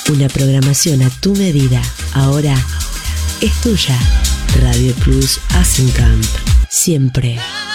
Una programación a tu medida. Ahora es tuya. Radio Plus Asencamp. Siempre.